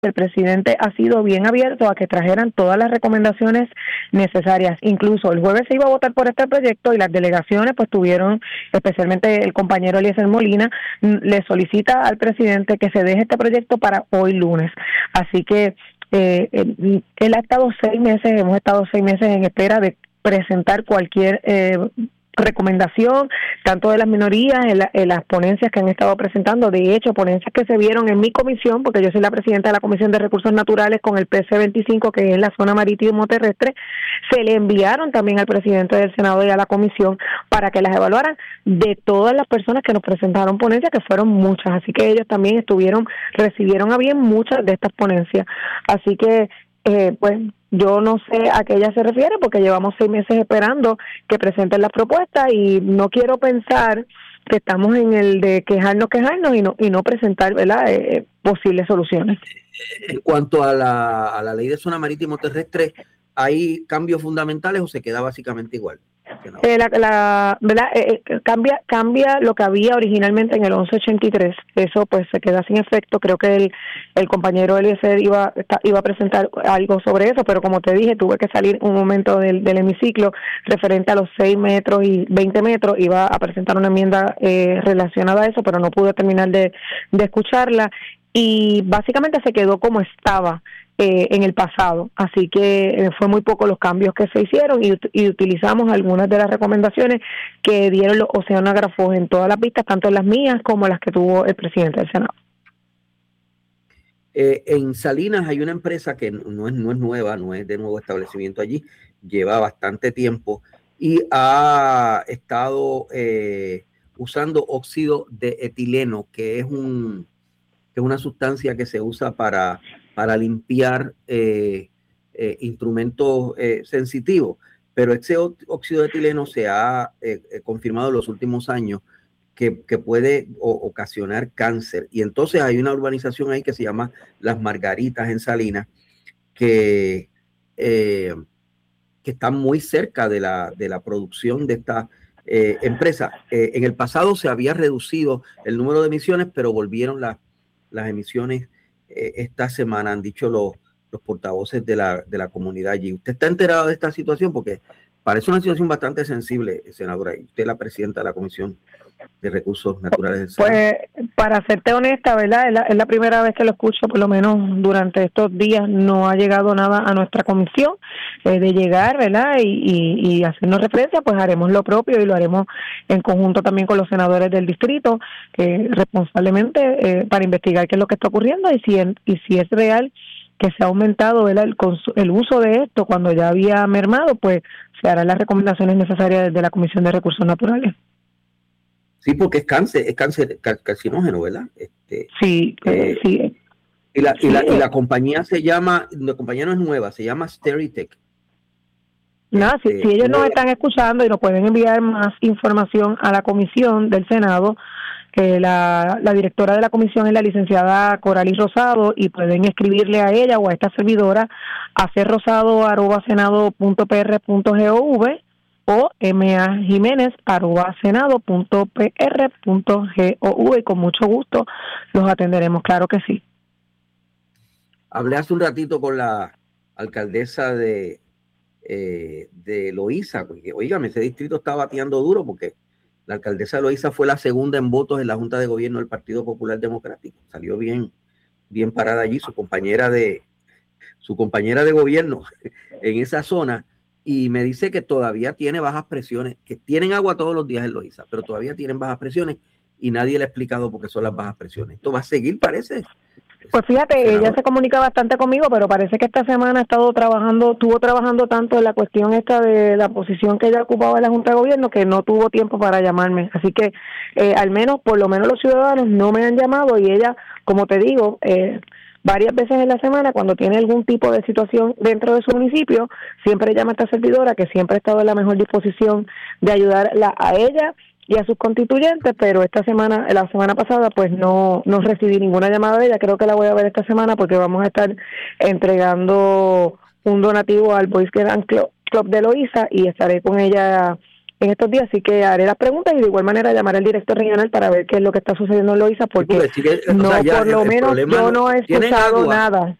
el presidente ha sido bien abierto a que trajeran todas las recomendaciones necesarias. Incluso el jueves se iba a votar por este proyecto y las delegaciones pues tuvieron, especialmente el compañero Eliezer Molina, le solicita al presidente que se deje este proyecto para hoy lunes. Así que él ha estado 6 meses, hemos estado 6 meses en espera de presentar cualquier recomendación, tanto de las minorías, en las ponencias que han estado presentando, de hecho, ponencias que se vieron en mi comisión, porque yo soy la presidenta de la Comisión de Recursos Naturales con el PC25, que es la zona marítimo terrestre, se le enviaron también al presidente del Senado y a la comisión para que las evaluaran de todas las personas que nos presentaron ponencias, que fueron muchas, así que ellos también recibieron a bien muchas de estas ponencias, así que pues yo no sé a qué ella se refiere porque llevamos 6 meses esperando que presenten las propuestas y no quiero pensar que estamos en el de quejarnos y no presentar, ¿verdad? Posibles soluciones. En cuanto a la ley de zona marítimo terrestre, ¿hay cambios fundamentales o se queda básicamente igual? ¿Verdad? Cambia lo que había originalmente en el 1183, eso pues se queda sin efecto. Creo que el compañero Eliezer iba a presentar algo sobre eso, pero como te dije, tuve que salir un momento del hemiciclo referente a los 6 metros y 20 metros, iba a presentar una enmienda relacionada a eso, pero no pude terminar de escucharla y básicamente se quedó como estaba en el pasado, así que fue muy poco los cambios que se hicieron y utilizamos algunas de las recomendaciones que dieron los oceanógrafos en todas las vistas, tanto en las mías como las que tuvo el presidente del Senado. En Salinas hay una empresa que no es nueva, no es de nuevo establecimiento allí, lleva bastante tiempo y ha estado usando óxido de etileno, que es una sustancia que se usa para limpiar instrumentos sensitivos, pero ese óxido de etileno se ha confirmado en los últimos años que puede ocasionar cáncer, y entonces hay una urbanización ahí que se llama Las Margaritas en Salinas que está muy cerca de la producción de esta empresa. En el pasado se había reducido el número de emisiones, pero volvieron las emisiones esta semana, han dicho los portavoces de la comunidad allí. ¿Usted está enterado de esta situación? Porque parece una situación bastante sensible, senadora, y usted es la presidenta de la Comisión de Recursos Naturales del Senado. Pues, para serte honesta, ¿verdad? Es la primera vez que lo escucho, por lo menos durante estos días no ha llegado nada a nuestra comisión de llegar, ¿verdad? Y hacernos referencia, pues haremos lo propio y lo haremos en conjunto también con los senadores del distrito, responsablemente para investigar qué es lo que está ocurriendo y si es real que se ha aumentado el uso de esto cuando ya había mermado, pues se harán las recomendaciones necesarias desde la Comisión de Recursos Naturales. Sí, porque es carcinógeno, ¿verdad? Sí, sí. Y la compañía la compañía no es nueva, se llama Steritech. No, si ellos nos están escuchando y nos pueden enviar más información a la comisión del Senado, la directora de la comisión es la licenciada Coralis Rosado y pueden escribirle a ella o a esta servidora a crrosado@senado.pr.gov o majimenez@senado.pr.gov y con mucho gusto los atenderemos, claro que sí. Hablé hace un ratito con la alcaldesa de Loíza, porque oígame, ese distrito está bateando duro porque la alcaldesa de Loíza fue la segunda en votos en la Junta de Gobierno del Partido Popular Democrático. Salió bien parada allí, su compañera de gobierno en esa zona, y me dice que todavía tiene bajas presiones, que tienen agua todos los días en Loíza, pero todavía tienen bajas presiones y nadie le ha explicado por qué son las bajas presiones. Esto va a seguir, parece. Pues fíjate, ella se comunica bastante conmigo, pero parece que esta semana estuvo trabajando tanto en la cuestión esta de la posición que ella ocupaba en la Junta de Gobierno que no tuvo tiempo para llamarme. Así que por lo menos los ciudadanos no me han llamado y ella, como te digo, varias veces en la semana, cuando tiene algún tipo de situación dentro de su municipio, siempre llama a esta servidora que siempre ha estado en la mejor disposición de ayudarla a ella y a sus constituyentes, pero la semana pasada, pues no recibí ninguna llamada de ella. Creo que la voy a ver esta semana porque vamos a estar entregando un donativo al Boys Club de Loíza y estaré con ella en estos días, así que haré las preguntas y de igual manera llamaré al director regional para ver qué es lo que está sucediendo en Loíza, porque, sí, por lo menos yo no he escuchado nada.